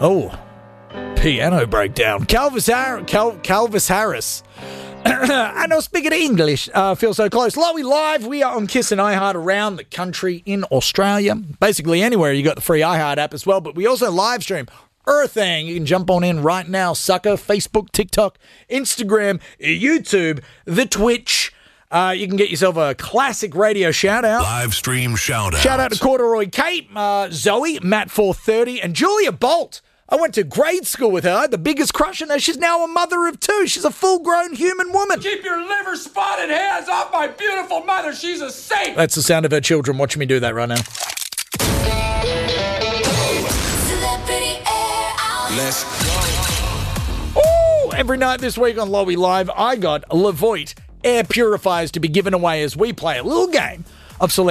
Oh, piano breakdown. Calvis Harris. I know speaking English. Feel so close. Lowy Live. We are on Kiss and iHeart around the country in Australia. Basically anywhere. You got the free iHeart app as well. But we also live stream Earthang. You can jump on in right now. Sucker, Facebook, TikTok, Instagram, YouTube, the Twitch. You can get yourself a classic radio shout-out. Live stream shout-out. Shout-out to Corduroy Kate, Zoe, Matt430, and Julia Bolt. I went to grade school with her. I had the biggest crush on her. She's now a mother of two. She's a full-grown human woman. Keep your liver-spotted hands off my beautiful mother. She's a saint. That's the sound of her children watching me do that right now. Let's go. Ooh, every night this week on Lowy Live, I got Levoit air purifiers to be given away as we play a little game of